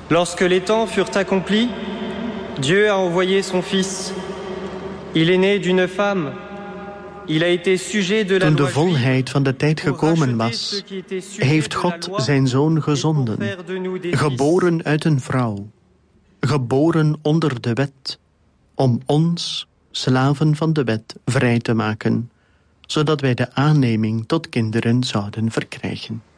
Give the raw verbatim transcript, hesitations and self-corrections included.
Lorsque les temps furent accomplis, Dieu a envoyé son Fils. Il est né d'une femme. Il a été sujet de la Toen de loi volheid van de tijd gekomen was, heeft God zijn Zoon gezonden, geboren uit een vrouw, geboren onder de wet, om ons, slaven van de wet, vrij te maken, zodat wij de aanneming tot kinderen zouden verkrijgen.